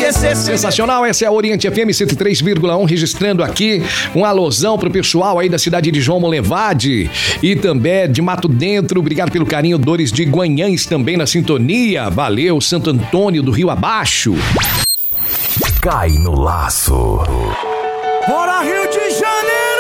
esquecer. Sensacional, essa é a Oriente FM 103,1, registrando aqui um alusão pro pessoal aí da cidade de João Molevade e também de Mato Dentro. Obrigado pelo carinho, Dores de Guanhães também na sintonia. Valeu, Santo Antônio do Rio Abaixo. Cai no laço. Bora, Rio de Janeiro!